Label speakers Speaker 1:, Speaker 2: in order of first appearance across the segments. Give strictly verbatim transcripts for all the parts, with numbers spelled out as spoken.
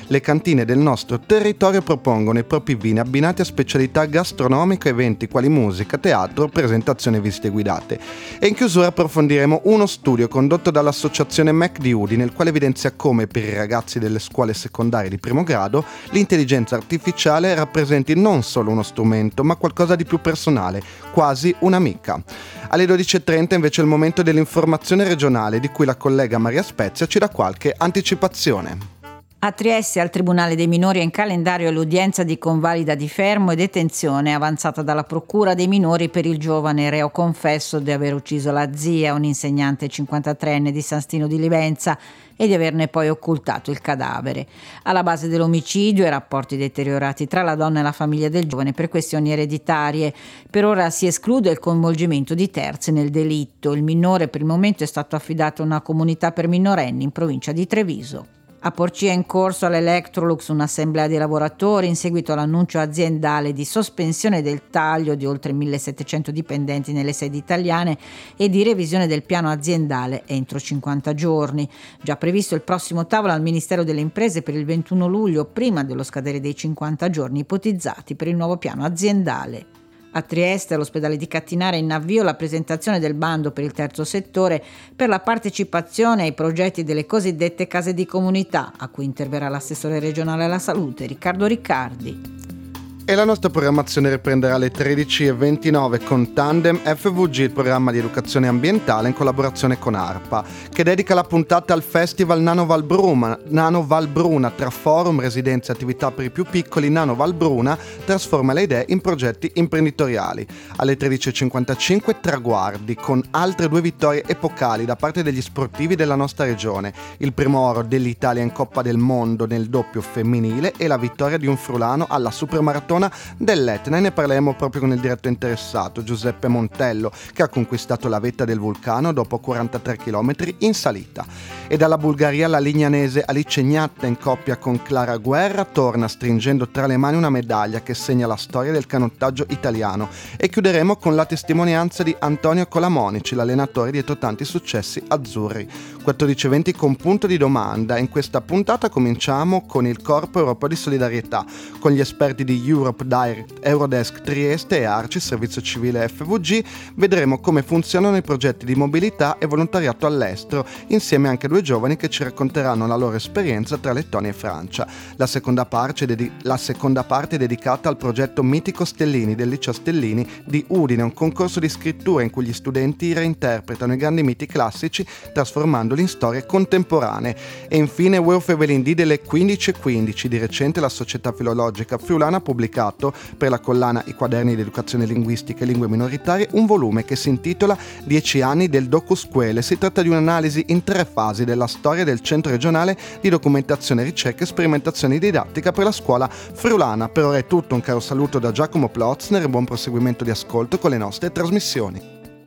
Speaker 1: Le cantine del nostro territorio propongono i propri vini abbinati a specialità gastronomiche, eventi quali musica, teatro, presentazioni e visite guidate. E in chiusura approfondiremo uno studio condotto dall'associazione M E C di Udine, il quale evidenzia come per i ragazzi delle scuole secondarie di primo grado l'intelligenza artificiale rappresenti non solo uno strumento, ma qualcosa di più personale, quasi un'amica. Alle dodici e trenta invece è il momento dell'informazione regionale, di cui la collega Maria Spezia ci dà qualche anticipazione.
Speaker 2: A Trieste, al Tribunale dei Minori, è in calendario l'udienza di convalida di fermo e detenzione avanzata dalla Procura dei Minori per il giovane reo confesso di aver ucciso la zia, un insegnante cinquantatreenne di San Stino di Livenza, e di averne poi occultato il cadavere. Alla base dell'omicidio i rapporti deteriorati tra la donna e la famiglia del giovane per questioni ereditarie. Per ora si esclude il coinvolgimento di terzi nel delitto. Il minore per il momento è stato affidato a una comunità per minorenni in provincia di Treviso. A Porcia è in corso all'Electrolux un'assemblea di lavoratori in seguito all'annuncio aziendale di sospensione del taglio di oltre millesettecento dipendenti nelle sedi italiane e di revisione del piano aziendale entro cinquanta giorni. Già previsto il prossimo tavolo al Ministero delle Imprese per il ventuno luglio, prima dello scadere dei cinquanta giorni ipotizzati per il nuovo piano aziendale. A Trieste, all'ospedale di Cattinara, è in avvio la presentazione del bando per il terzo settore per la partecipazione ai progetti delle cosiddette case di comunità, a cui interverrà l'assessore regionale alla salute Riccardo Riccardi.
Speaker 1: E la nostra programmazione riprenderà alle tredici e ventinove con Tandem F V G, il programma di educazione ambientale in collaborazione con ARPA, che dedica la puntata al Festival Nano Valbruna. Nano Valbruna, tra forum, residenze e attività per i più piccoli, Nano Valbruna trasforma le idee in progetti imprenditoriali. Alle tredici e cinquantacinque traguardi, con altre due vittorie epocali da parte degli sportivi della nostra regione. Il primo oro dell'Italia in Coppa del Mondo nel doppio femminile e la vittoria di un friulano alla Supermaratona dell'Etna, e ne parleremo proprio con il diretto interessato Giuseppe Montello, che ha conquistato la vetta del vulcano dopo quarantatré chilometri in salita. E dalla Bulgaria la lignanese Alice Gnatta, in coppia con Clara Guerra, torna stringendo tra le mani una medaglia che segna la storia del canottaggio italiano. E chiuderemo con la testimonianza di Antonio Colamonici, l'allenatore dietro tanti successi azzurri. quattordici e venti con punto di domanda. In questa puntata cominciamo con il Corpo Europeo di Solidarietà, con gli esperti di Europe Direct, Eurodesk Trieste e Arci, Servizio Civile F V G. Vedremo come funzionano i progetti di mobilità e volontariato all'estero, insieme anche a due giovani che ci racconteranno la loro esperienza tra Lettonia e Francia. La seconda parte, dedi- la seconda parte è dedicata al progetto Mitico Stellini del Liceo Stellini di Udine, un concorso di scrittura in cui gli studenti reinterpretano i grandi miti classici trasformandoli in storie contemporanee. E infine Wolf Evelyn D delle quindici e quindici. Di recente la Società Filologica Friulana ha pubblicato per la collana I Quaderni di Educazione Linguistica e Lingue Minoritarie un volume che si intitola Dieci anni del DocuScuole. Si tratta di un'analisi in tre fasi della storia del Centro Regionale di Documentazione, Ricerca e Sperimentazione Didattica per la scuola friulana. Per ora è tutto, un caro saluto da Giacomo Plotzner e buon proseguimento di ascolto con le nostre trasmissioni.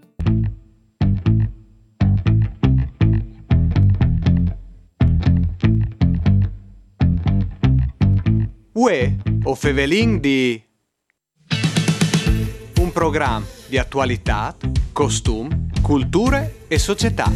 Speaker 3: Uè, o Fevelin di un programma di attualità, costum, culture e società.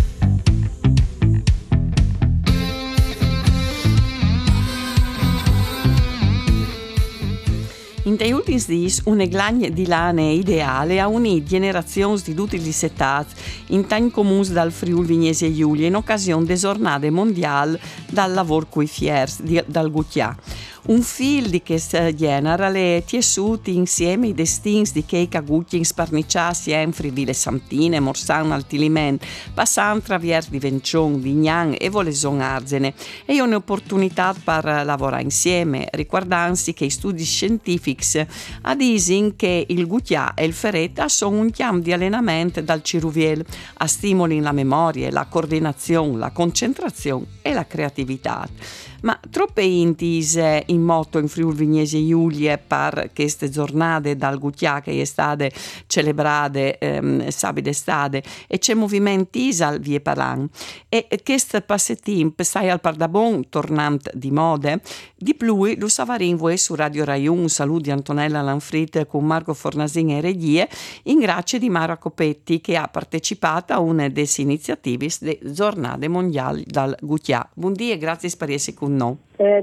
Speaker 4: In dei ultimi dies una glagna di lane ideale ha unito generazioni di tutti gli settats in tanti comuni dal Friuli Vignesi e Giulia in occasione delle giornate mondiali dal lavoro coi fiers di, dal Gutià. Un film di questo genere le tessuti insieme i destini di che cagucchi sparnicciati in Friuli Santine, Morsano, Altiliment, passando attraverso di Vencion, Vignan e Voleson Arzene. E è un'opportunità per lavorare insieme, ricordandosi che i studi scientifici a dicono che il Gutià e il Ferretta sono un chiamo di allenamento dal Ciruviel, a stimoli la memoria, la coordinazione, la concentrazione e la creatività. Ma troppe intise in moto in Friuli Vignesi e Giulia per queste giornate dal Gutià che è state celebrate ehm, sabato estate e c'è movimenti al vie palan e questo passatempo stai al Pardabon tornante di mode di più lo savarin voi su Radio Rai uno. Saluti di Antonella Lanfrit con Marco Fornasin e regie in grazia di Mara Copetti che ha partecipato a una delle iniziative delle giornate mondiali dal Gutià. Buondì e grazie per essere con noi.